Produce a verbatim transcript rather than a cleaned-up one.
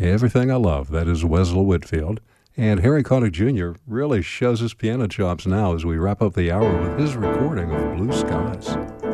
Everything I Love. That is Wesla Whitfield. And Harry Connick Junior really shows his piano chops now as we wrap up the hour with his recording of Blue Skies.